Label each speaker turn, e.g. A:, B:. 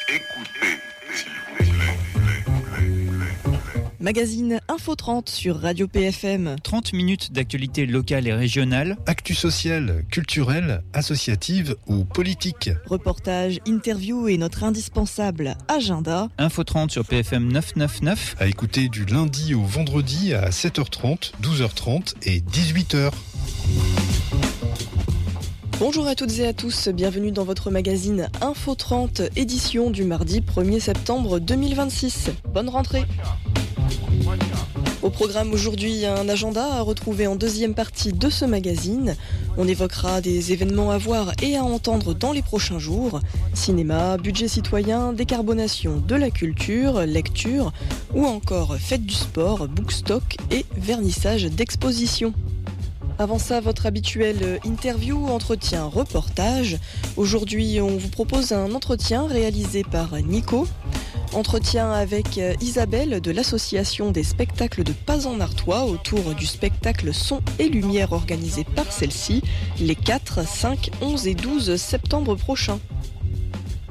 A: Écoutez, s'il vous plaît.
B: Magazine Info 30 sur Radio PFM.
C: 30 minutes d'actualité locale et régionale.
D: Actu sociale, culturelle, associative ou politique.
B: Reportages, interviews et notre indispensable agenda.
C: Info 30 sur PFM 999.
D: À écouter du lundi au vendredi à 7h30, 12h30 et 18h.
B: Bonjour à toutes et à tous, bienvenue dans votre magazine Info 30, édition du mardi 1er septembre 2026. Bonne rentrée. Au programme aujourd'hui, un agenda à retrouver en deuxième partie de ce magazine. On évoquera des événements à voir et à entendre dans les prochains jours. Cinéma, budget citoyen, décarbonation de la culture, lecture ou encore fête du sport, bookstock et vernissage d'exposition. Avant ça, votre habituel interview, entretien, reportage. Aujourd'hui, on vous propose un entretien réalisé par Nico. Entretien avec Isabelle de l'association des spectacles de Pazan-Artois autour du spectacle Son et Lumière organisé par celle-ci les 4, 5, 11 et 12 septembre prochains.